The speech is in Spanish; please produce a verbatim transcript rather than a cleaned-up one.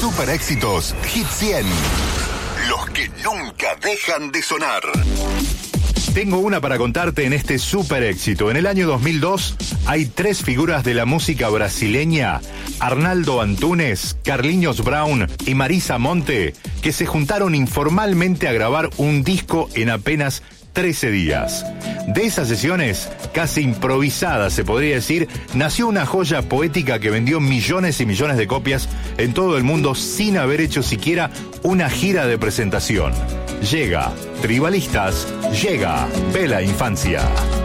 Super Éxitos Hit cien. Los que nunca dejan de sonar. Tengo una para contarte en este super éxito. En el año dos mil dos hay tres figuras de la música brasileña, Arnaldo Antunes, Carlinhos Brown y Marisa Monte, que se juntaron informalmente a grabar un disco en apenas trece días. De esas sesiones, casi improvisadas se podría decir, nació una joya poética que vendió millones y millones de copias en todo el mundo sin haber hecho siquiera una gira de presentación. Llega Tribalistas, llega Bella Infancia.